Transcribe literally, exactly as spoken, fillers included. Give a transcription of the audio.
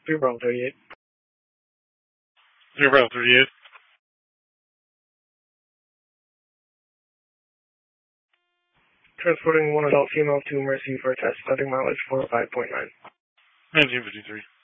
three Bravo thirty-eight. three Bravo thirty-eight. Transporting one adult female to Mercy for a test, starting mileage four oh five point nine. nineteen fifty-three.